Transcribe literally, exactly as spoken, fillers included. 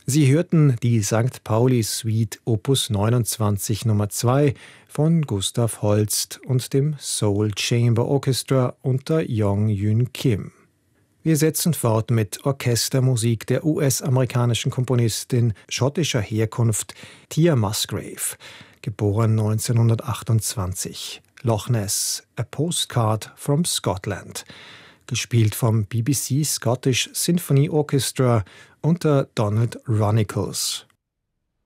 Sie hörten die Sankt Pauli Suite Opus neunundzwanzig Nummer zwei von Gustav Holst und dem Seoul Chamber Orchestra unter Yong-Hyun Kim. Wir setzen fort mit Orchestermusik der U S-amerikanischen Komponistin schottischer Herkunft Tia Musgrave, geboren neunzehnhundertachtundzwanzig. Loch Ness, A Postcard from Scotland, gespielt vom B B C Scottish Symphony Orchestra unter Donald Runnicles.